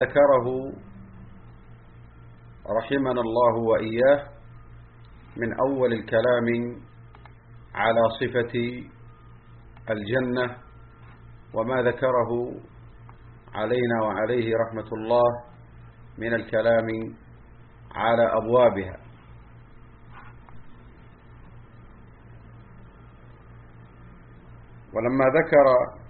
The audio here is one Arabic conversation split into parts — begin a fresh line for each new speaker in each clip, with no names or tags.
ذكره رحمنا الله وإياه من أول الكلام على صفة الجنة وما ذكره علينا وعليه رحمة الله من الكلام على أبوابها. ولما ذكر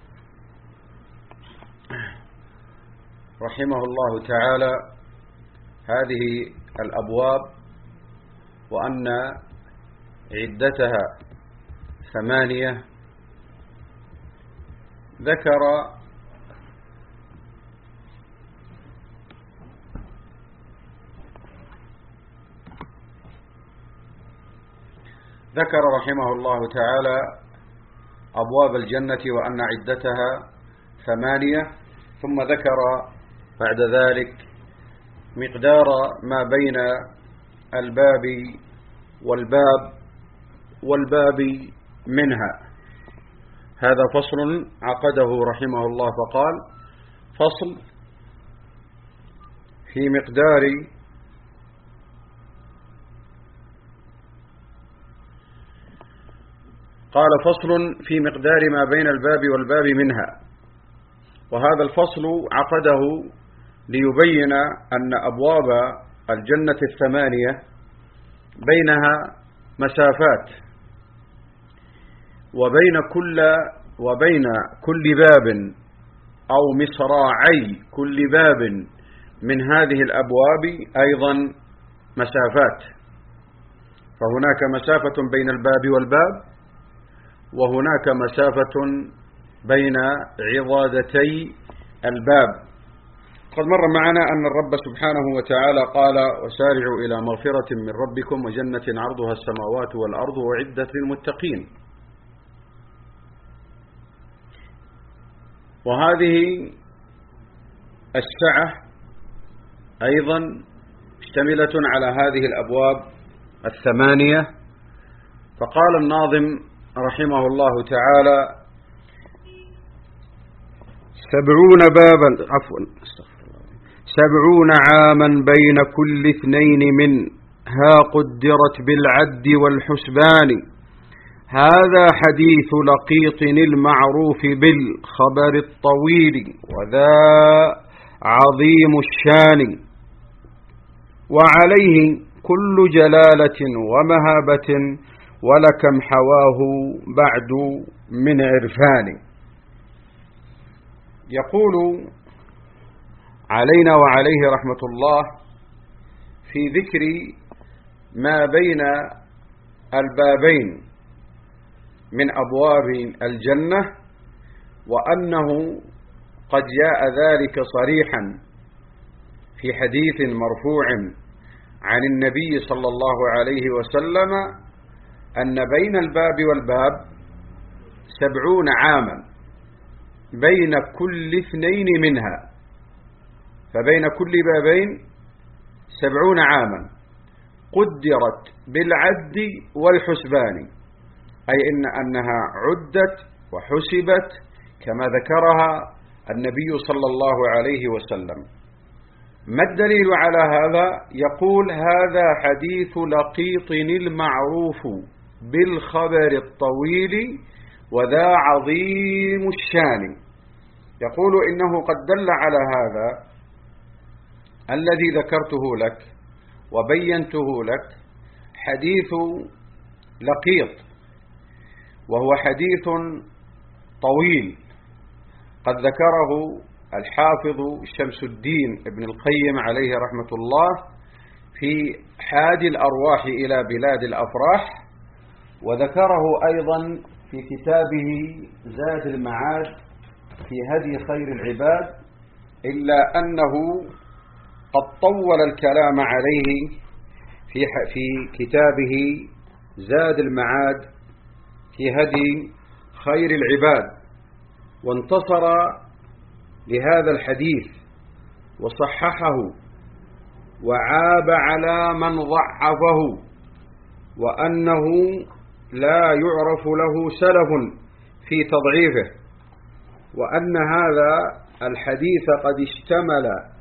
رحمه الله تعالى هذه الأبواب وأن عدتها 8 ذكر رحمه الله تعالى أبواب الجنة وأن عدتها 8، ثم ذكر بعد ذلك مقدار ما بين الباب والباب منها. هذا فصل عقده رحمه الله فقال: فصل في مقدار ما بين الباب والباب منها. وهذا الفصل عقده ليبين أن أبواب الجنة 8 بينها مسافات، وبين كل باب أو مصراعي كل باب من هذه الأبواب أيضا مسافات. فهناك مسافة بين الباب والباب، وهناك مسافة بين عضادتي الباب. قد مر معنا أن الرب سبحانه وتعالى قال: وسارعوا إلى مغفرة من ربكم وجنة عرضها السماوات والأرض وعدة للمتقين. وهذه السعة أيضا مشتملة على هذه الأبواب 8. فقال الناظم رحمه الله تعالى: 70 عاما بين كل 2 منها قدرت بالعد والحسبان. هذا حديث لقيط المعروف بالخبر الطويل وذا عظيم الشان. وعليه كل جلالة ومهابة ولكم حواه بعد من عرفان. يقول علينا وعليه رحمة الله في ذكر ما بين البابين من أبواب الجنة، وأنه قد جاء ذلك صريحا في حديث مرفوع عن النبي صلى الله عليه وسلم أن بين الباب والباب 70 عاما بين كل 2 منها. فبين كل بابين 70 عاما قدرت بالعد والحسبان، أي أنها عدت وحسبت كما ذكرها النبي صلى الله عليه وسلم. ما الدليل على هذا؟ يقول: هذا حديث لقيط المعروف بالخبر الطويل وذا عظيم الشان. يقول: إنه قد دل على هذا الذي ذكرته لك وبينته لك حديث لقيط، وهو حديث طويل قد ذكره الحافظ شمس الدين ابن القيم عليه رحمة الله في حاد الأرواح إلى بلاد الأفراح، وذكره أيضا في كتابه زاد المعاد في هدي خير العباد، إلا أنه قد طول الكلام عليه في كتابه زاد المعاد في هدي خير العباد، وانتصر لهذا الحديث وصححه وعاب على من ضعفه، وأنه لا يعرف له سلف في تضعيفه، وأن هذا الحديث قد اشتمل